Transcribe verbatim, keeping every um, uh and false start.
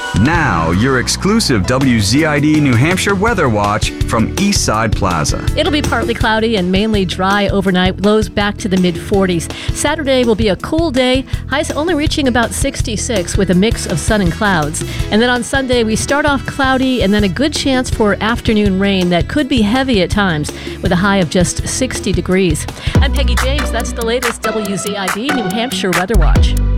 Now, your exclusive W Z I D New Hampshire Weather Watch from Eastside Plaza. It'll be partly cloudy and mainly dry overnight, lows back to the mid forties. Saturday will be a cool day, highs only reaching about sixty-six with a mix of sun and clouds. And then on Sunday, we start off cloudy and then a good chance for afternoon rain that could be heavy at times with a high of just sixty degrees. I'm Peggy James. That's the latest W Z I D New Hampshire Weather Watch.